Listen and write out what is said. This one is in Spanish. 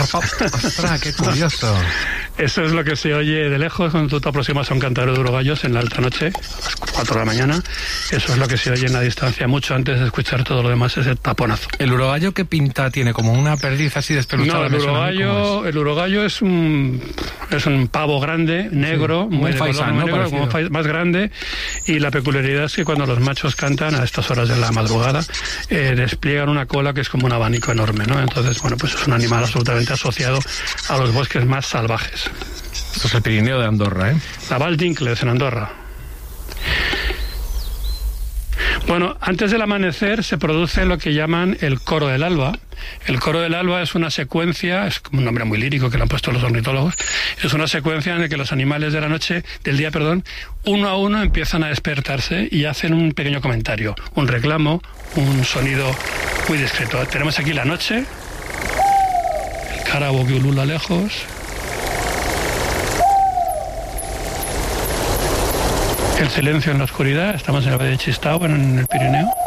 ¡Ostras, qué curioso! Eso es lo que se oye de lejos cuando tú te aproximas a un cantadero de urogallos en la alta noche, a las 4 de la mañana. Eso es lo que se oye en la distancia, mucho antes de escuchar todo lo demás, ese taponazo. ¿El urogallo qué pinta tiene? ¿Como una perdiz así despeluchada? No, el urogallo es un pavo grande, negro, sí, muy un faisán, ¿no? negro, como más grande, y la peculiaridad es que cuando los machos cantan a estas horas de la madrugada, despliegan una cola que es como un abanico enorme, ¿no? Entonces, bueno, pues es un animal absolutamente asociado a los bosques más salvajes. Esto es el Pirineo de Andorra, ¿eh? La Val d'Incles, en Andorra. Bueno, antes del amanecer se produce lo que llaman el coro del alba. El coro del alba es una secuencia, es como un nombre muy lírico que le han puesto los ornitólogos, es una secuencia en la que los animales del día, uno a uno empiezan a despertarse y hacen un pequeño comentario, un reclamo, un sonido muy discreto. Tenemos aquí la noche, el carabo que ulula lejos, el silencio en la oscuridad, estamos en el Valle de Chistau, en el Pirineo.